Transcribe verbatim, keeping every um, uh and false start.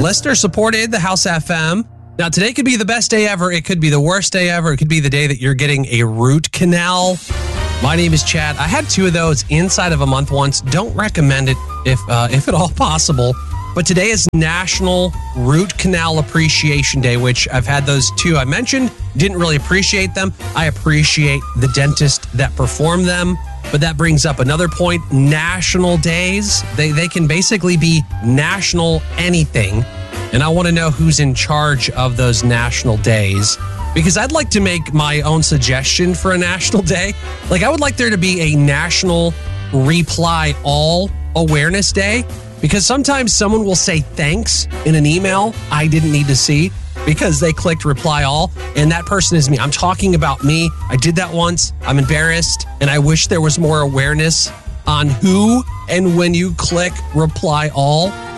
Listener supported the House F M. Now, today could be the best day ever. It could be the worst day ever. It could be the day that you're getting a root canal. My name is Chad. I had two of those inside of a month once. Don't recommend it if uh, if at all possible. But today is National Root Canal Appreciation Day, which I've had those two I mentioned. Didn't really appreciate them. I appreciate the dentist that performed them. But that brings up another point. National days, they, they can basically be national anything. And I want to know who's in charge of those national days, because I'd like to make my own suggestion for a national day. Like, I would like there to be a National Reply All Awareness Day, because sometimes someone will say thanks in an email I didn't need to see because they clicked reply all, and that person is me. I'm talking about me. I did that once. I'm embarrassed, and I wish there was more awareness on who and when you click reply all.